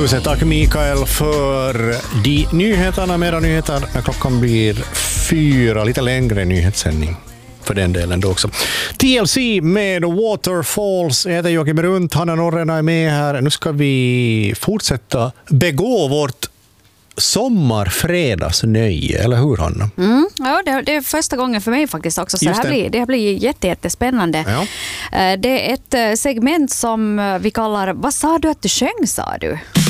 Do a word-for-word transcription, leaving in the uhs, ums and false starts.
Tusen tack Mikael för de nyheterna. Mera nyheter när klockan blir fyra, lite längre nyhetssändning för den delen då också. T L C med Waterfalls. Jag heter Joakim Runt, Hanna Norrena är med här. Nu ska vi fortsätta begå vårt sommarfredagsnöje, eller hur Hanna? Mm, ja, det, det är första gången för mig faktiskt också, så det här, blir, det här blir jätte, jättespännande. Ja. Det är ett segment som vi kallar Vad sa du att du sjöng, sa du?